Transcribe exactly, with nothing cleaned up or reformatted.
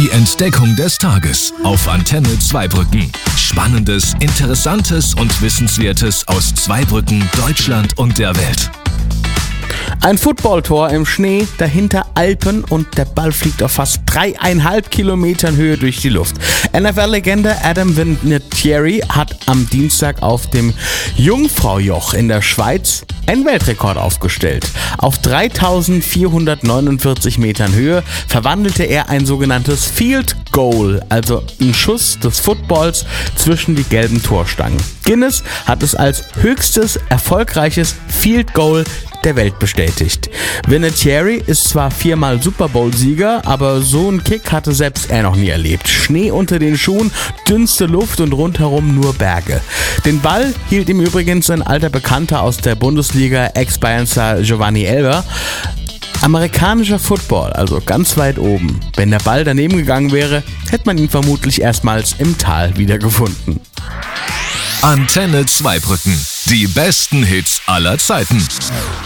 Die Entdeckung des Tages auf Antenne Zweibrücken. Spannendes, Interessantes und Wissenswertes aus Zweibrücken, Deutschland und der Welt. Ein Footballtor im Schnee, dahinter Alpen und der Ball fliegt auf fast dreieinhalb Kilometern Höhe durch die Luft. N F L-Legende Adam Vinatieri hat am Dienstag auf dem Jungfraujoch in der Schweiz einen Weltrekord aufgestellt. Auf dreitausendvierhundertneunundvierzig Metern Höhe verwandelte er ein sogenanntes Field Goal, also einen Schuss des Footballs zwischen die gelben Torstangen. Guinness hat es als höchstes erfolgreiches Field Goal der Welt bestätigt. Vinatieri ist zwar viermal Super Bowl-Sieger, aber so einen Kick hatte selbst er noch nie erlebt. Schnee unter den Schuhen, dünnste Luft und rundherum nur Berge. Den Ball hielt ihm übrigens ein alter Bekannter aus der Bundesliga, Ex-Bayern-Star Giovanni Elber. Amerikanischer Football, also ganz weit oben. Wenn der Ball daneben gegangen wäre, hätte man ihn vermutlich erstmals im Tal wiedergefunden. Antenne Zweibrücken. Die besten Hits aller Zeiten.